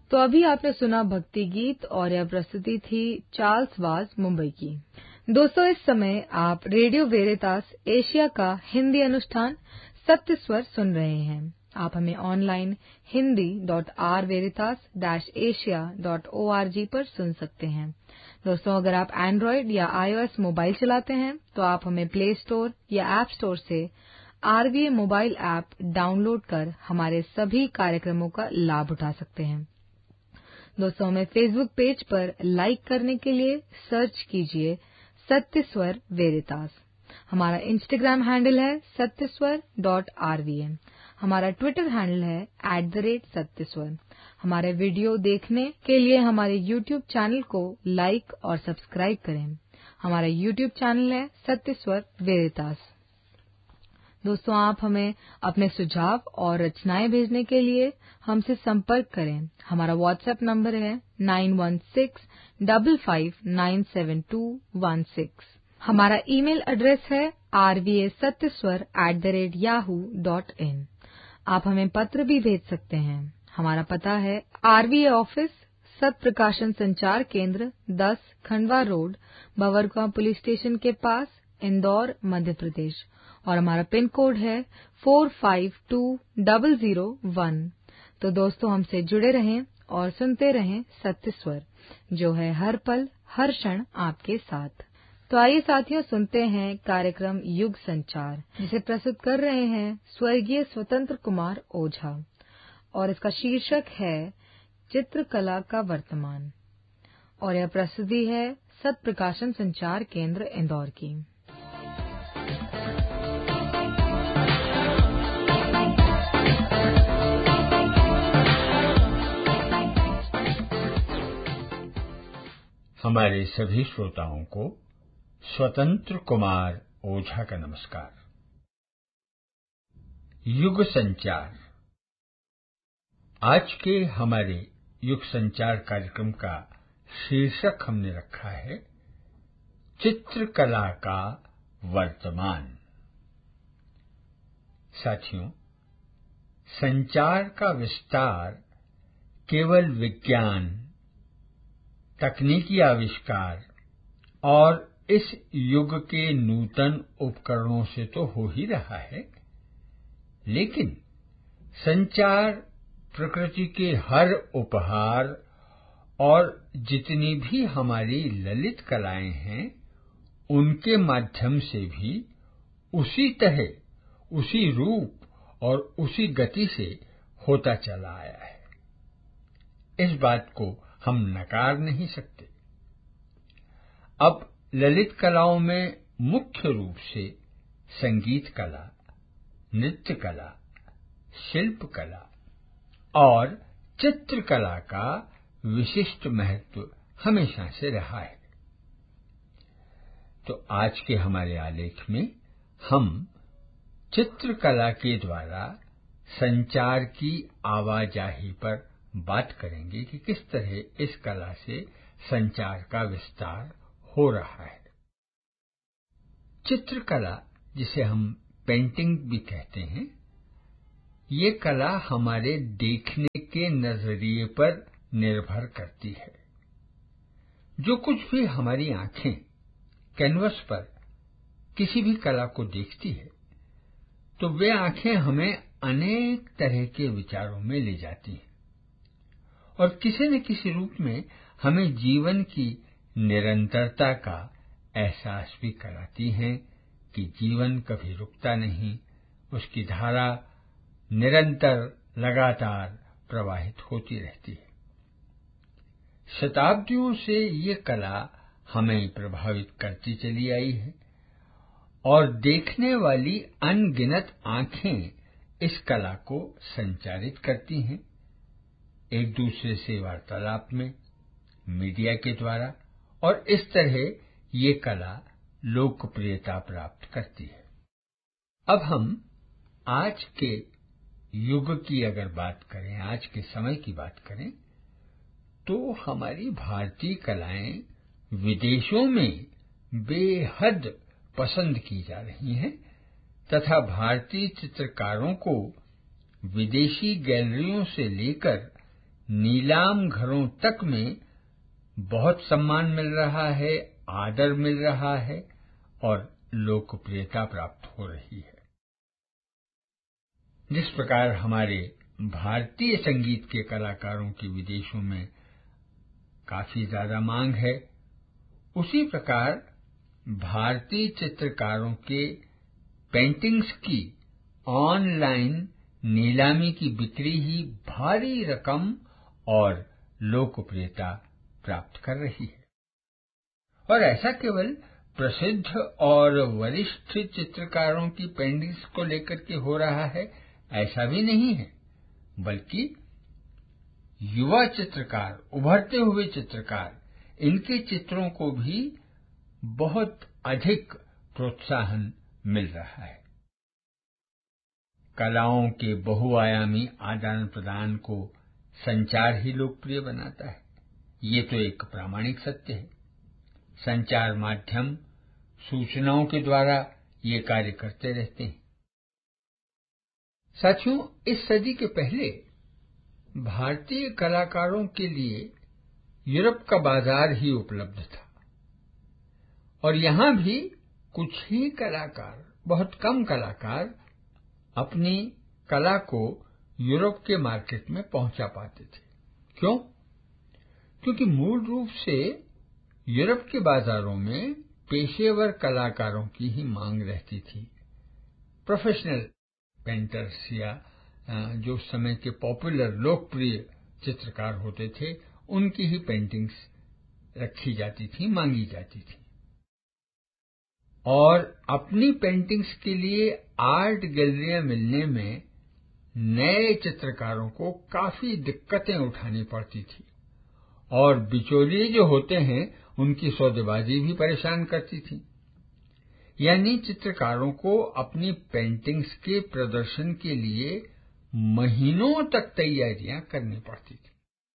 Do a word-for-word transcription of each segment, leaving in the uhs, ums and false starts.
तो अभी आपने सुना भक्ति गीत और यह प्रस्तुति थी चार्ल्स वाज मुंबई की। दोस्तों, इस समय आप रेडियो वेरितास एशिया का हिंदी अनुष्ठान सत्य स्वर सुन रहे हैं। आप हमें online Hindi dot are वेरितास dash Asia dot O R G पर सुन सकते हैं। दोस्तों, अगर आप एंड्रॉयड या आईओएस मोबाइल चलाते हैं तो आप हमें प्ले स्टोर या ऐप स्टोर से आरवीए मोबाइल ऐप डाउनलोड कर हमारे सभी कार्यक्रमों का लाभ उठा सकते हैं। दोस्तों, हमें फेसबुक पेज पर लाइक करने के लिए सर्च कीजिए सत्य स्वर वेरितास। हमारा इंस्टाग्राम हैंडल है सत्यस्वर डॉट आरवीएम। हमारा ट्विटर हैंडल है एट द रेट सत्यस्वर। हमारे वीडियो देखने के लिए हमारे यूट्यूब चैनल को लाइक और सब्सक्राइब करें। हमारा यूट्यूब चैनल है सत्यस्वर वेरितास। दोस्तों, आप हमें अपने सुझाव और रचनाएं भेजने के लिए हमसे संपर्क करें। हमारा व्हाट्सएप नंबर है nine one six five five nine seven to one six. हमारा ईमेल एड्रेस है are V A सत्यस्वर at the rate Yahoo dot in. आप हमें पत्र भी भेज सकते हैं। हमारा पता है आरवीए ऑफिस, सत्य प्रकाशन संचार केंद्र, दस खंडवा रोड, बवरगांव पुलिस स्टेशन के पास, इंदौर, मध्य प्रदेश। और हमारा पिन कोड है four five to zero zero one. तो दोस्तों, हमसे जुड़े रहें और सुनते रहें सत्य स्वर, जो है हर पल हर क्षण आपके साथ। तो आइए साथियों, सुनते हैं कार्यक्रम युग संचार, जिसे प्रस्तुत कर रहे हैं स्वर्गीय स्वतंत्र कुमार ओझा, और इसका शीर्षक है चित्रकला का वर्तमान, और यह प्रस्तुति है सत्य प्रकाशन संचार केंद्र इंदौर की। हमारे सभी श्रोताओं को स्वतंत्र कुमार ओझा का नमस्कार। युग संचार। आज के हमारे युग संचार कार्यक्रम का शीर्षक हमने रखा है चित्रकला का वर्तमान। साथियों, संचार का विस्तार केवल विज्ञान, तकनीकी आविष्कार और इस युग के नूतन उपकरणों से तो हो ही रहा है, लेकिन संचार प्रकृति के हर उपहार और जितनी भी हमारी ललित कलाएं हैं, उनके माध्यम से भी उसी तरह, उसी रूप और उसी गति से होता चला आया है। इस बात को हम नकार नहीं सकते। अब ललित कलाओं में मुख्य रूप से संगीत कला, नृत्य कला, शिल्प कला और चित्रकला का विशिष्ट महत्व हमेशा से रहा है। तो आज के हमारे आलेख में हम चित्रकला के द्वारा संचार की आवाजाही पर बात करेंगे कि किस तरह इस कला से संचार का विस्तार हो रहा है। चित्रकला, जिसे हम पेंटिंग भी कहते हैं, ये कला हमारे देखने के नजरिए पर निर्भर करती है। जो कुछ भी हमारी आंखें कैनवस पर किसी भी कला को देखती है, तो वे आंखें हमें अनेक तरह के विचारों में ले जाती हैं और किसी न किसी रूप में हमें जीवन की निरंतरता का एहसास भी कराती हैं कि जीवन कभी रुकता नहीं, उसकी धारा निरंतर लगातार प्रवाहित होती रहती है। शताब्दियों से ये कला हमें प्रभावित करती चली आई है और देखने वाली अनगिनत आंखें इस कला को संचारित करती हैं, एक दूसरे से वार्तालाप में, मीडिया के द्वारा, और इस तरह ये कला लोकप्रियता प्राप्त करती है। अब हम आज के युग की अगर बात करें, आज के समय की बात करें, तो हमारी भारतीय कलाएं विदेशों में बेहद पसंद की जा रही हैं तथा भारतीय चित्रकारों को विदेशी गैलरियों से लेकर नीलाम घरों तक में बहुत सम्मान मिल रहा है, आदर मिल रहा है और लोकप्रियता प्राप्त हो रही है। जिस प्रकार हमारे भारतीय संगीत के कलाकारों की विदेशों में काफी ज्यादा मांग है, उसी प्रकार भारतीय चित्रकारों के पेंटिंग्स की ऑनलाइन नीलामी की बिक्री ही भारी रकम और लोकप्रियता प्राप्त कर रही है। और ऐसा केवल प्रसिद्ध और वरिष्ठ चित्रकारों की पेंटिंग्स को लेकर के हो रहा है, ऐसा भी नहीं है, बल्कि युवा चित्रकार, उभरते हुए चित्रकार, इनके चित्रों को भी बहुत अधिक प्रोत्साहन मिल रहा है। कलाओं के बहुआयामी आदान प्रदान को संचार ही लोकप्रिय बनाता है। ये तो एक प्रामाणिक सत्य है। संचार माध्यम सूचनाओं के द्वारा ये कार्य करते रहते हैं। साथियों, इस सदी के पहले भारतीय कलाकारों के लिए यूरोप का बाजार ही उपलब्ध था और यहां भी कुछ ही कलाकार, बहुत कम कलाकार अपनी कला को यूरोप के मार्केट में पहुंचा पाते थे। क्यों? क्योंकि मूल रूप से यूरोप के बाजारों में पेशेवर कलाकारों की ही मांग रहती थी। प्रोफेशनल पेंटर्स या जो उस समय के पॉपुलर लोकप्रिय चित्रकार होते थे, उनकी ही पेंटिंग्स रखी जाती थी, मांगी जाती थी। और अपनी पेंटिंग्स के लिए आर्ट गैलरियां मिलने में नए चित्रकारों को काफी दिक्कतें उठानी पड़ती थी और बिचौलिए जो होते हैं उनकी सौदेबाजी भी परेशान करती थी। यानी चित्रकारों को अपनी पेंटिंग्स के प्रदर्शन के लिए महीनों तक तैयारियां करनी पड़ती थी।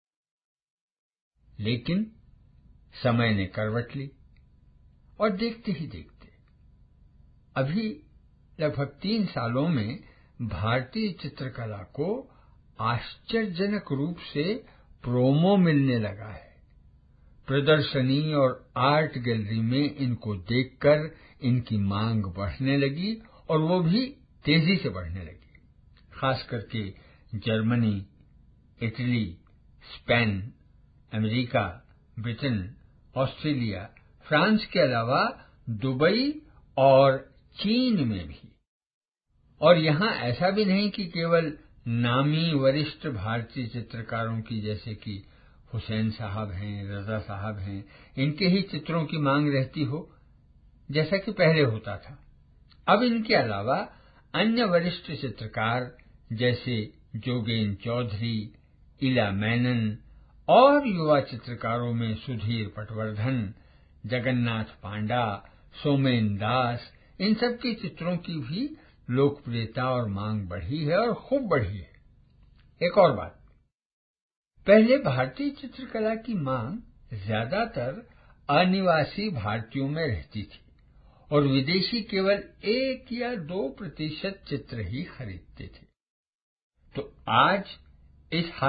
लेकिन समय ने करवट ली और देखते ही देखते अभी लगभग तीन सालों में भारतीय चित्रकला को आश्चर्यजनक रूप से प्रोमो मिलने लगा है। प्रदर्शनी और आर्ट गैलरी में इनको देखकर इनकी मांग बढ़ने लगी और वो भी तेजी से बढ़ने लगी। खास करके Germany, Italy, Spain, America, Britain, Australia, France के अलावा दुबई और चीन में भी। और यहाँ ऐसा भी नहीं कि केवल नामी वरिष्ठ भारतीय चित्रकारों की, जैसे कि हुसैन साहब हैं, रजा साहब हैं, इनके ही चित्रों की मांग रहती हो, जैसा कि पहले होता था। अब इनके अलावा अन्य वरिष्ठ चित्रकार जैसे जोगेन चौधरी, इला मेनन और युवा चित्रकारों में सुधीर पटवर्धन, जगन्नाथ पांडा, सोमेन दास, इन सब के चित्रों की भी लोकप्रियता और मांग बढ़ी है और खूब बढ़ी है। एक और बात, पहले भारतीय चित्रकला की मांग ज्यादातर अनिवासी भारतीयों में रहती थी और विदेशी केवल एक या दो प्रतिशत चित्र ही खरीदते थे। तो आज इस